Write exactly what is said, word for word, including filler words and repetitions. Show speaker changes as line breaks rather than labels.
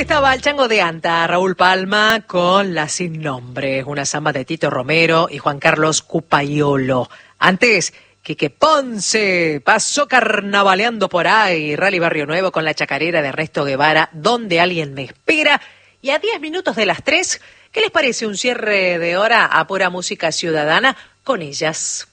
estaba el Chango de Anta, Raúl Palma, con La Sin Nombre, una samba de Tito Romero y Juan Carlos Cupaiolo. Antes, Quique Ponce pasó carnavaleando por ahí, Rally Barrio Nuevo con la chacarera de Ernesto Guevara, Donde alguien me espera. Y a diez minutos de las tres, ¿qué les parece un cierre de hora a pura música ciudadana con ellas?